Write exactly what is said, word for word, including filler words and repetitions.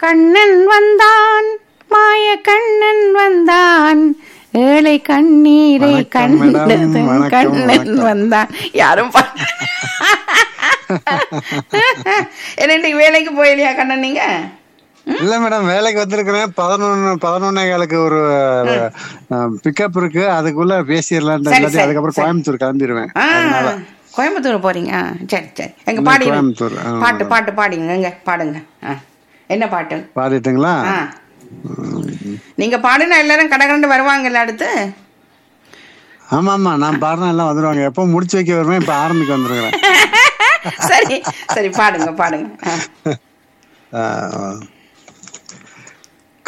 கண்ணன் வந்தான் மாய கண்ணன் வந்தான் ஏழை கண்ணீரை வணக்கம் மேடம், கண்டதும் வணக்கம், கண்ணன் வணக்கம். வந்தான். யாரும் பா- என்ன இன்னைக்கு வேலைக்கு போயிலையா கண்ணன் நீங்க? இல்ல மேடம், வேலைக்கு வந்திருக்கிறேன். பதினொன்னு பதினொன்னே காலுக்கு ஒரு பிக்கப் இருக்கு, அதுக்குள்ள பேசிடலாம். சரி, சரி, அதுக்கப்புறம் சரி. கோயம்புத்தூர் கிளம்பிடுவேன். ஆ, அதனால கோயம்புத்தூர் போறீங்க? ஆ, சரி சரி. எங்க இல்ல, பாடி கோயம்புத்தூர். ஆ. பாட்டு பாட்டு பாடிங்க, எங்க பாடுங்க. ஆ, என்ன பாட்டு? பாடிட்டுங்களா? ஆ, நீங்க பாடுனா எல்லாரும் கடகண்டு வருவாங்கல்ல அடுத்து. ஆமா ஆமா, நான் பாடினா எல்லாம் வந்துருவாங்க. எப்போ முடிச்சு வைக்க வருவேன், இப்ப ஆரம்பிக்க வந்துருக்கிறேன். சரி சரி, பாடுங்க பாடுங்க. ஆ. ஆ, ஆ.